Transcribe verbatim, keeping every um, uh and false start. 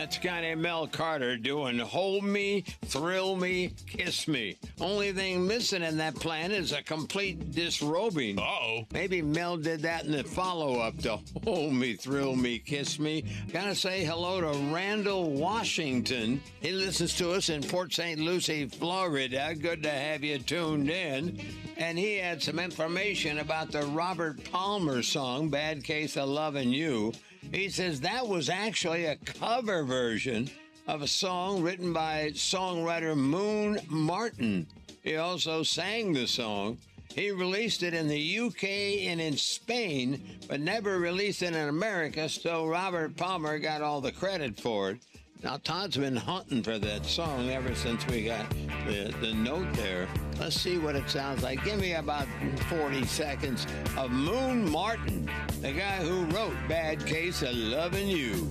That's a guy named Mel Carter doing Hold Me, Thrill Me, Kiss Me. Only thing missing in that plan is a complete disrobing. Uh-oh. Maybe Mel did that in the follow-up to Hold Me, Thrill Me, Kiss Me. Gotta say hello to Randall Washington. He listens to us in Port Saint Lucie, Florida. Good to have you tuned in. And he had some information about the Robert Palmer song, Bad Case of Lovin' You. He says that was actually a cover version of a song written by songwriter Moon Martin. He also sang the song. He released it in the U K and in Spain, but never released it in America, so Robert Palmer got all the credit for it. Now, Todd's been hunting for that song ever since we got the, the note there. Let's see what it sounds like. Give me about forty seconds of Moon Martin, the guy who wrote Bad Case of Lovin' You.